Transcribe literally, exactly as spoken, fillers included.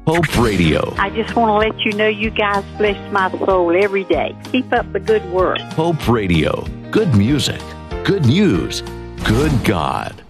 Hope Radio. I just want to let you know you guys bless my soul every day. Keep up the good work. Hope Radio. Good music, good news, good God.